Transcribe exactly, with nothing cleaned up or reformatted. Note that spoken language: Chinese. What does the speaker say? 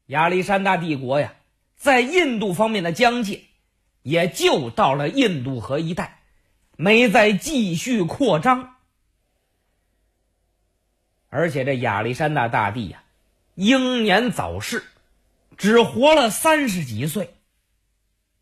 亚历山大帝国呀，在印度方面的疆界也就到了印度河一带，没再继续扩张。而且这亚历山大大帝呀，英年早逝，只活了三十几岁。